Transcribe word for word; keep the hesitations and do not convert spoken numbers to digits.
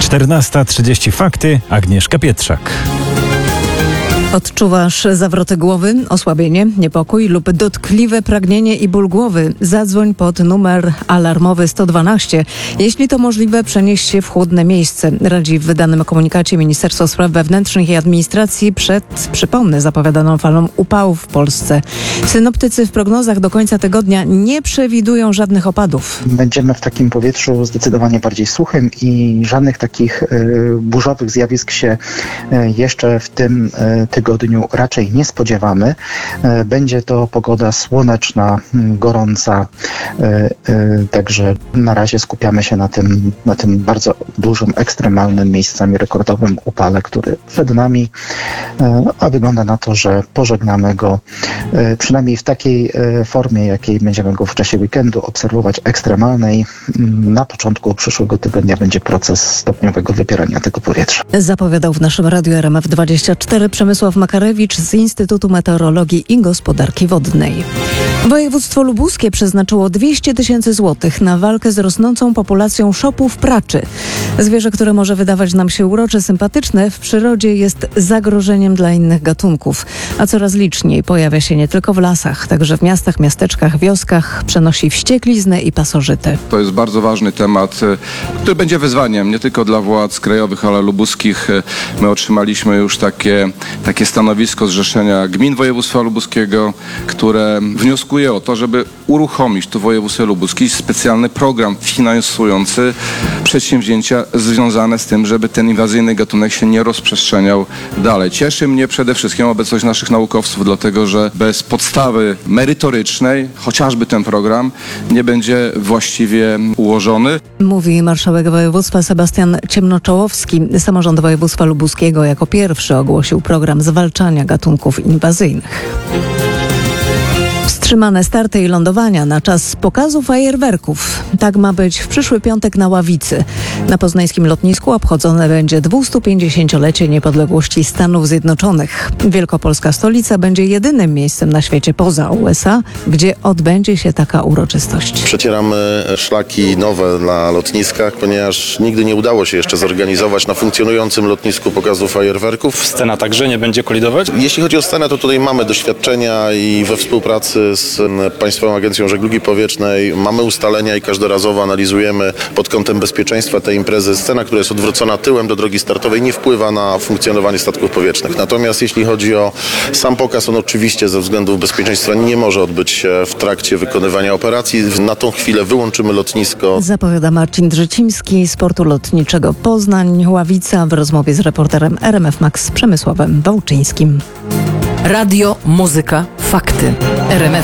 czternasta trzydzieści fakty, Agnieszka Pietrzak. Odczuwasz zawroty głowy, osłabienie, niepokój lub dotkliwe pragnienie i ból głowy? Zadzwoń pod numer alarmowy sto dwanaście. Jeśli to możliwe, przenieś się w chłodne miejsce. Radzi w wydanym komunikacie Ministerstwo Spraw Wewnętrznych i Administracji przed, przypomnę, zapowiadaną falą upałów w Polsce. Synoptycy w prognozach do końca tygodnia nie przewidują żadnych opadów. Będziemy w takim powietrzu zdecydowanie bardziej suchym i żadnych takich y, burzowych zjawisk się y, jeszcze w tym y, tygodniu raczej nie spodziewamy. Będzie to pogoda słoneczna, gorąca, także na razie skupiamy się na tym, na tym bardzo dużym, ekstremalnym, miejscami rekordowym upale, który przed nami, a wygląda na to, że pożegnamy go przynajmniej w takiej formie, jakiej będziemy go w czasie weekendu obserwować, ekstremalnej. Na początku przyszłego tygodnia będzie proces stopniowego wypierania tego powietrza. Zapowiadał w naszym radiu R M F dwadzieścia cztery Przemysław Makarewicz z Instytutu Meteorologii i Gospodarki Wodnej. Województwo lubuskie przeznaczyło dwieście tysięcy złotych na walkę z rosnącą populacją szopów praczy. Zwierzę, które może wydawać nam się urocze, sympatyczne, w przyrodzie jest zagrożeniem dla innych gatunków, a coraz liczniej pojawia się nie tylko w lasach, także w miastach, miasteczkach, wioskach, przenosi wściekliznę i pasożyty. To jest bardzo ważny temat, który będzie wyzwaniem nie tylko dla władz krajowych, ale lubuskich. My otrzymaliśmy już takie, takie stanowisko Zrzeszenia Gmin Województwa Lubuskiego, które wnioskuje o to, żeby uruchomić tu w województwie lubuskim specjalny program finansujący przedsięwzięcia związane z tym, żeby ten inwazyjny gatunek się nie rozprzestrzeniał dalej. Cieszy mnie przede wszystkim obecność naszych naukowców, dlatego że bez podstawy merytorycznej chociażby ten program nie będzie właściwie ułożony. Mówi marszałek województwa Sebastian Ciemnoczołowski. Samorząd województwa lubuskiego jako pierwszy ogłosił program zwalczania gatunków inwazyjnych. Wstrzymane starty i lądowania na czas pokazu fajerwerków. Tak ma być w przyszły piątek na Ławicy. Na poznańskim lotnisku obchodzone będzie dwustupięćdziesięciolecie niepodległości Stanów Zjednoczonych. Wielkopolska stolica będzie jedynym miejscem na świecie poza U S A, gdzie odbędzie się taka uroczystość. Przecieramy szlaki nowe na lotniskach, ponieważ nigdy nie udało się jeszcze zorganizować na funkcjonującym lotnisku pokazu fajerwerków. Scena także nie będzie kolidować? Jeśli chodzi o scenę, to tutaj mamy doświadczenia i we współpracy z Państwową Agencją Żeglugi Powietrznej mamy ustalenia i każdorazowo analizujemy pod kątem bezpieczeństwa tej imprezy. Scena, która jest odwrócona tyłem do drogi startowej, nie wpływa na funkcjonowanie statków powietrznych. Natomiast jeśli chodzi o sam pokaz, on oczywiście ze względów bezpieczeństwa nie może odbyć się w trakcie wykonywania operacji. Na tą chwilę wyłączymy lotnisko. Zapowiada Marcin Drzycimski z Portu Lotniczego Poznań, Ławica, w rozmowie z reporterem R M F Max Przemysławem Wałczyńskim. Radio, muzyka, fakty. R M F